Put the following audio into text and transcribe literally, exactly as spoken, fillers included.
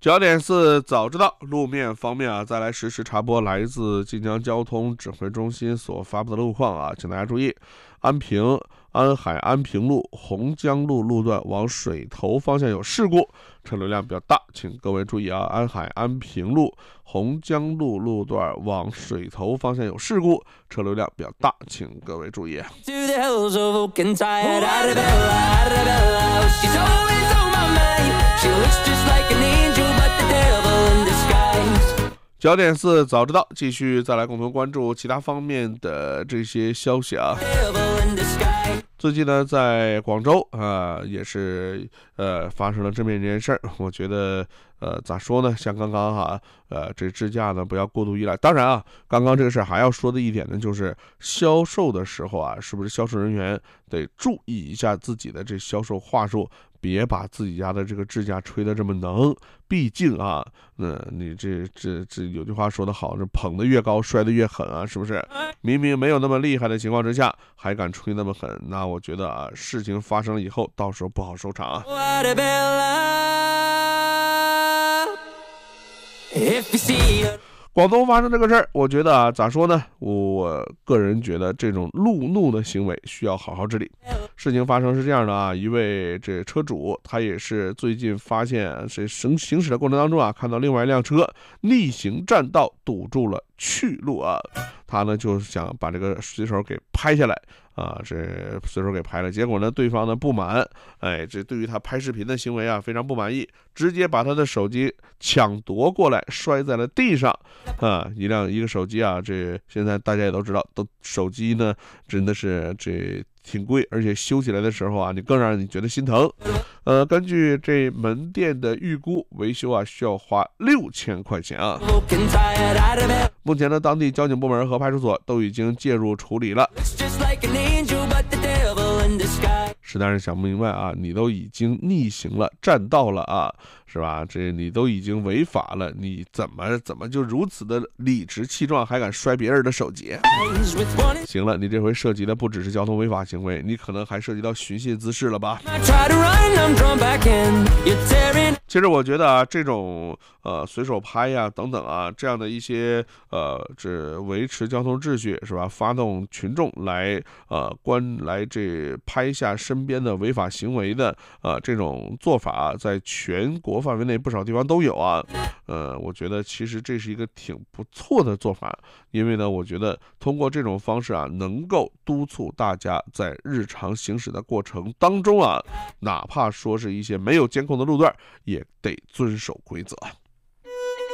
焦点四，早知道。路面方面啊，再来实时插播来自晋江交通指挥中心所发布的路况啊，请大家注意，安平安海安平路洪江路路段往水头方向有事故，车流量比较大，请各位注意啊，安海安平路洪江路路段往水头方向有事故，车流量比较大，请各位注意。焦点四，早知道。继续再来共同关注其他方面的这些消息啊。最近呢，在广州啊、呃，也是呃发生了这么一件事儿。我觉得呃咋说呢？像刚刚哈呃这支架呢不要过度依赖。当然啊，刚刚这个事儿还要说的一点呢，就是销售的时候啊，是不是销售人员得注意一下自己的这销售话术。别把自己家的这个支架吹得这么能，毕竟啊，那、呃、你这这这有句话说得好，这捧得越高，摔得越狠啊，是不是？明明没有那么厉害的情况之下，还敢吹那么狠，那我觉得啊，事情发生了以后，到时候不好收场啊。广东发生这个事儿，我觉得啊，咋说呢？我个人觉得这种路怒的行为需要好好治理。事情发生是这样的啊，一位这车主，他也是最近发现是行行驶的过程当中啊，看到另外一辆车逆行占道堵住了去路啊，他呢就想把这个随手给拍下来啊，这随手给拍了，结果呢对方呢不满，哎，这对于他拍视频的行为啊非常不满意，直接把他的手机抢夺过来摔在了地上啊，一辆一个手机啊，这现在大家也都知道，都手机呢真的是这挺贵，而且修起来的时候啊，你更让你觉得心疼。呃，根据这门店的预估，维修啊需要花六千块钱啊。目前呢，当地交警部门和派出所都已经介入处理了。实在是想不明白啊，你都已经逆行了，占道了啊，是吧？这你都已经违法了，你怎么怎么就如此的理直气壮，还敢摔别人的手机？行了，你这回涉及的不只是交通违法行为，你可能还涉及到寻衅滋事了吧？其实我觉得啊，这种呃随手拍呀、啊、等等啊，这样的一些呃这维持交通秩序是吧？发动群众来呃观来这拍下身边的违法行为的呃这种做法、啊，在全国范围内不少地方都有啊。呃，我觉得其实这是一个挺不错的做法，因为呢，我觉得通过这种方式啊，能够督促大家在日常行驶的过程当中啊，哪怕说是一些没有监控的路段，也得遵守规则。